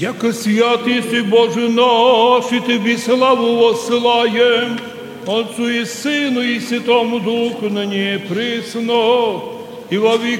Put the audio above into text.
Яко святий си Боже наш, і Тобі славу воссилаєм, Отцу і Сину, і Святому Духу, нині і присно, і во віки